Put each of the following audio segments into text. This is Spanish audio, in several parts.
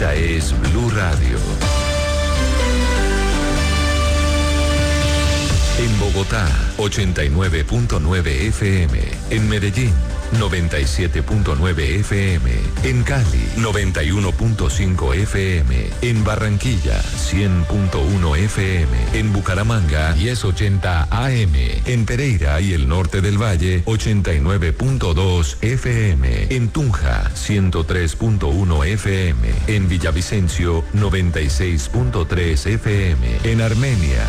Esta es Blue Radio. En Bogotá, 89.9 FM. En Medellín, 97.9 FM. En Cali, 91.5 FM. En Barranquilla, 100.1 FM. En Bucaramanga, 1080 AM. En Pereira y el norte del Valle, 89.2 FM. En Tunja, 103.1 FM. En Villavicencio, 96.3 FM. En Armenia,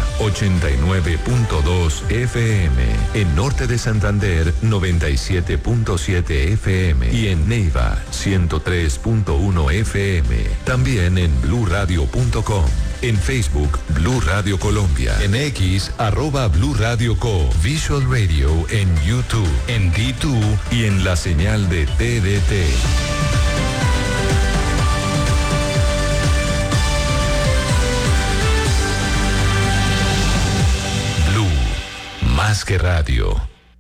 89.2 FM. En Norte de Santander, 97.7 FM. Y en Neiva, 103.1 FM. También en bluradio.com. En Facebook, Blue Radio Colombia. En X, @Blue Radio Co. Visual Radio en YouTube, en D2 y en la señal de TDT. Blue, más que radio.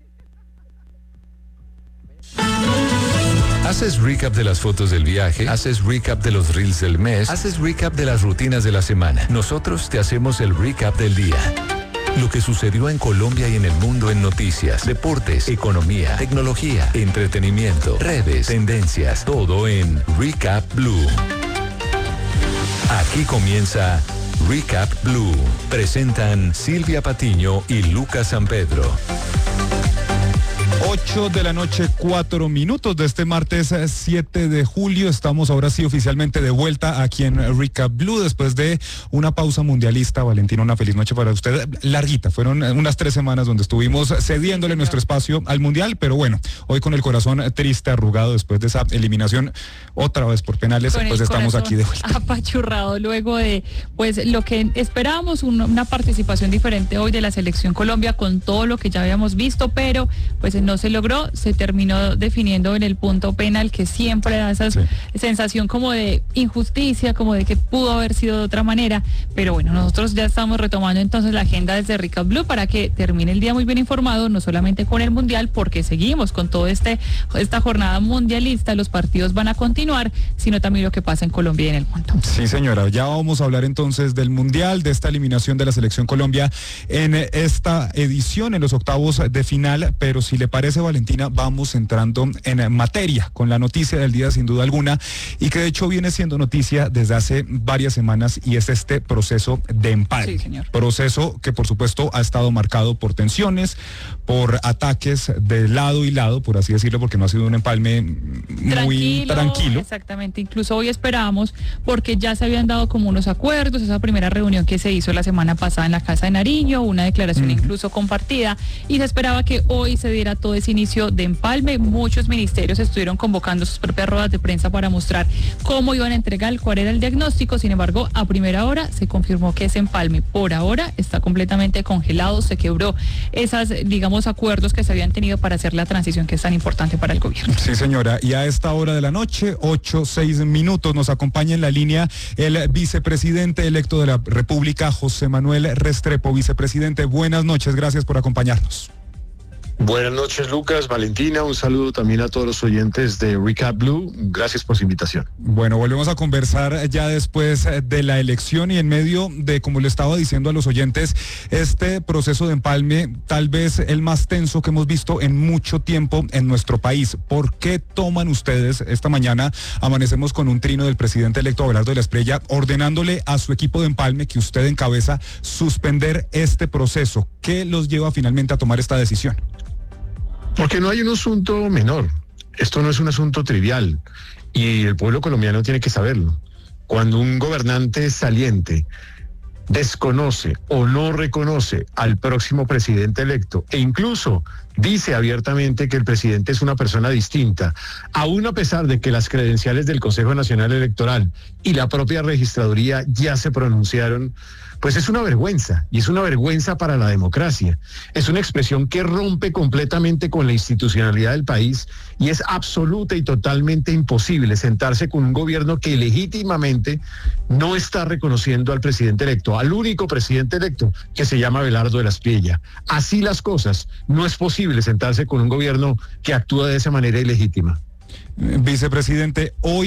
¿Haces recap de las fotos del viaje? ¿Haces recap de los reels del mes? ¿Haces recap de las rutinas de la semana? Nosotros te hacemos el recap del día. Lo que sucedió en Colombia y en el mundo en noticias, deportes, economía, tecnología, entretenimiento, redes, tendencias, todo en Recap Blue. Aquí comienza Recap Blue. Presentan Silvia Patiño y Lucas San Pedro. 8 de la noche, 4 minutos de este martes 7 de julio. Estamos ahora sí oficialmente de vuelta aquí en Recap Blue después de una pausa mundialista. Valentina, una feliz noche para usted. Larguita, fueron unas 3 semanas donde estuvimos cediéndole nuestro espacio al mundial, pero bueno, hoy con el corazón triste, arrugado después de esa eliminación otra vez por penales, pues estamos aquí de vuelta. Apachurrado luego de pues lo que esperábamos, una participación diferente hoy de la selección Colombia con todo lo que ya habíamos visto, pero pues no se logró, se terminó definiendo en el punto penal, que siempre da esa sensación como de injusticia, como de que pudo haber sido de otra manera, pero bueno, nosotros ya estamos retomando entonces la agenda desde Recap Blue para que termine el día muy bien informado, no solamente con el mundial, porque seguimos con todo esta jornada mundialista, los partidos van a continuar, sino también lo que pasa en Colombia y en el mundo. Sí, señora, ya vamos a hablar entonces del mundial, de esta eliminación de la selección Colombia en esta edición, en los octavos de final, pero si le parece, Valentina, vamos entrando en materia con la noticia del día sin duda alguna, y que de hecho viene siendo noticia desde hace varias semanas, y es este proceso de empalme. Sí, señor. Proceso que por supuesto ha estado marcado por tensiones, por ataques de lado y lado, por así decirlo, porque no ha sido un empalme muy tranquilo. Exactamente, incluso hoy esperábamos, porque ya se habían dado como unos acuerdos, esa primera reunión que se hizo la semana pasada en la Casa de Nariño, una declaración incluso compartida, y se esperaba que hoy se diera todo ese inicio de empalme. Muchos ministerios estuvieron convocando sus propias ruedas de prensa para mostrar cómo iban a entregar, cuál era el diagnóstico. Sin embargo, a primera hora se confirmó que ese empalme por ahora está completamente congelado, se quebró esas, digamos, acuerdos que se habían tenido para hacer la transición que es tan importante para el gobierno. Sí, señora, y a esta hora de la noche, 8:06, nos acompaña en la línea el vicepresidente electo de la República, José Manuel Restrepo. Vicepresidente, buenas noches, gracias por acompañarnos. Buenas noches, Lucas, Valentina, un saludo también a todos los oyentes de Recap Blue, gracias por su invitación. Bueno, volvemos a conversar ya después de la elección y en medio de, como le estaba diciendo a los oyentes, este proceso de empalme, tal vez el más tenso que hemos visto en mucho tiempo en nuestro país. ¿Por qué toman ustedes, esta mañana amanecemos con un trino del presidente electo Abelardo de la Espriella, ordenándole a su equipo de empalme, que usted encabeza, suspender este proceso? ¿Qué los lleva finalmente a tomar esta decisión? Porque no hay un asunto menor, esto no es un asunto trivial y el pueblo colombiano tiene que saberlo. Cuando un gobernante saliente desconoce o no reconoce al próximo presidente electo e incluso dice abiertamente que el presidente es una persona distinta, aún a pesar de que las credenciales del Consejo Nacional Electoral y la propia registraduría ya se pronunciaron, pues es una vergüenza, y es una vergüenza para la democracia. Es una expresión que rompe completamente con la institucionalidad del país y es absoluta y totalmente imposible sentarse con un gobierno que legítimamente no está reconociendo al presidente electo, al único presidente electo, que se llama Abelardo de la Espriella. Así las cosas, no es posible sentarse con un gobierno que actúa de esa manera ilegítima. Vicepresidente, hoy